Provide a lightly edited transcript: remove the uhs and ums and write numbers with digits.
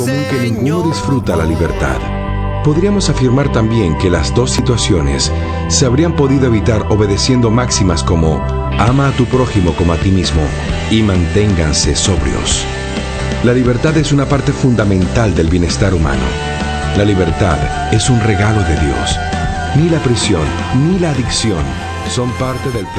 común que ninguno disfruta la libertad. Podríamos afirmar también que las dos situaciones se habrían podido evitar obedeciendo máximas como ama a tu prójimo como a ti mismo y manténganse sobrios. La libertad es una parte fundamental del bienestar humano. La libertad es un regalo de Dios. Ni la prisión ni la adicción son parte del plan.